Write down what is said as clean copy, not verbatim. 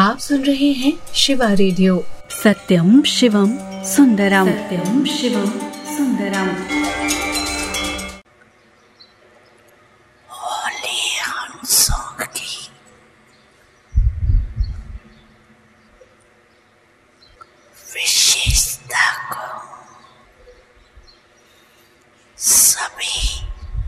आप सुन रहे हैं शिवा रेडियो। सत्यम शिवम सुंदरम। सत्यम शिवम सुंदरम।